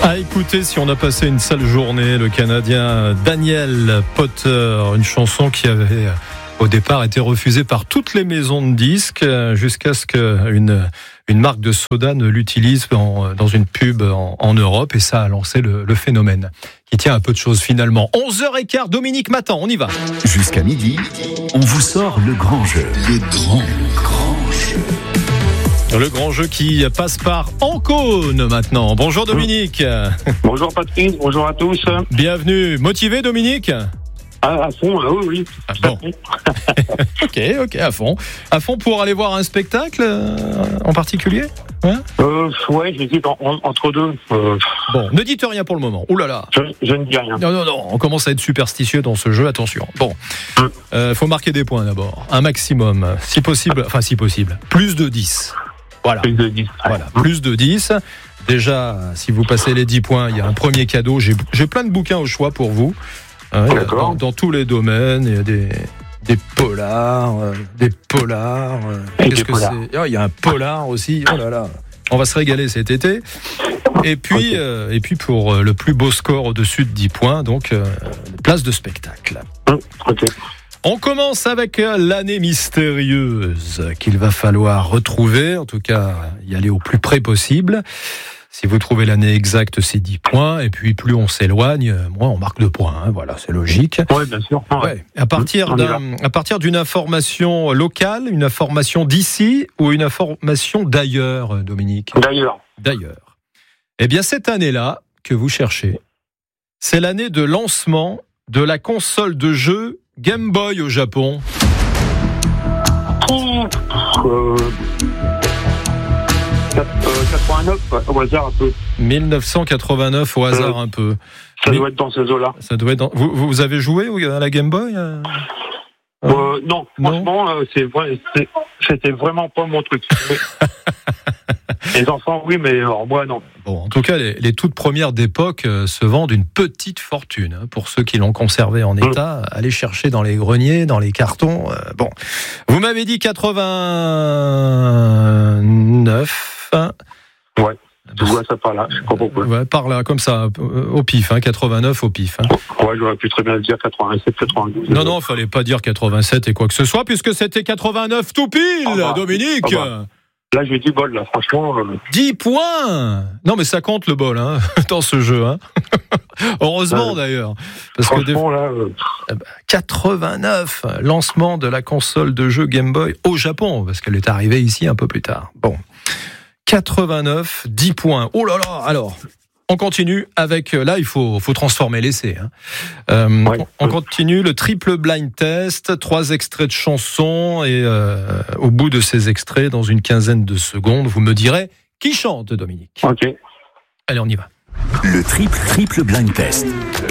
À écouter si on a passé une sale journée, le Canadien Daniel Potter, une chanson qui avait au départ été refusée par toutes les maisons de disques jusqu'à ce qu'une marque de soda ne l'utilise dans une pub en Europe, et ça a lancé le phénomène qui tient un peu de choses finalement. 11h15, Dominique Matan, on y va. Jusqu'à midi, on vous sort le grand jeu. Le grand jeu. Le grand jeu qui passe par Ancône maintenant. Bonjour Dominique. Bonjour Patrice, bonjour à tous. Bienvenue. Motivé Dominique ? À fond, oui. Bon. Ok, à fond. À fond pour aller voir un spectacle en particulier ? Ouais, j'hésite entre deux. Bon, ne dites rien pour le moment. Ouh là là. Je ne dis rien. Non, on commence à être superstitieux dans ce jeu, attention. Bon, faut marquer des points d'abord. Un maximum, si possible, plus de 10. Voilà. Plus de 10. Voilà, plus de 10. Déjà, si vous passez les 10 points, il y a un premier cadeau. J'ai plein de bouquins au choix pour vous. Dans tous les domaines, il y a des polars, Qu'est-ce que c'est ? Il y a un polar aussi. Oh là là. On va se régaler cet été. Et puis, pour le plus beau score au-dessus de 10 points, donc place de spectacle. Ok. On commence avec l'année mystérieuse qu'il va falloir retrouver, en tout cas y aller au plus près possible. Si vous trouvez l'année exacte, c'est 10 points, et puis plus on s'éloigne, moins on marque 2 points. Voilà, c'est logique. Oui, bien sûr. Ouais. À partir d'une information locale, une information d'ici ou une information d'ailleurs, Dominique ? D'ailleurs. Eh bien, cette année-là que vous cherchez, c'est l'année de lancement de la console de jeu Game Boy au Japon. 89, au hasard un peu. 1989 au hasard un peu. Ça doit être dans ces eaux-là. Ça doit être vous avez joué à la Game Boy Non, franchement, c'était vraiment pas mon truc. Les enfants, oui, mais moi, non. Bon, en tout cas, les toutes premières d'époque se vendent une petite fortune. Pour ceux qui l'ont conservé en état, allez chercher dans les greniers, dans les cartons. Bon, vous m'avez dit 89. Ouais, je vois ça par là, je sais pas pourquoi. Ouais, par là, comme ça, au pif, 89 au pif. Ouais, j'aurais pu très bien dire 87, 92. Non, fallait pas dire 87 et quoi que ce soit, puisque c'était 89 tout pile, Dominique. Là, j'ai 10 bols, là, franchement. 10 points. Non, mais ça compte le bol, dans ce jeu, Heureusement, d'ailleurs. Parce franchement, que 89, lancement de la console de jeu Game Boy au Japon, parce qu'elle est arrivée ici un peu plus tard. Bon. 89, 10 points. Oh là là. Alors, on continue avec... Là, il faut transformer l'essai. On continue le triple blind test, 3 extraits de chansons, et au bout de ces extraits, dans une quinzaine de secondes, vous me direz qui chante, Dominique. Ok. Allez, on y va. Le triple blind test.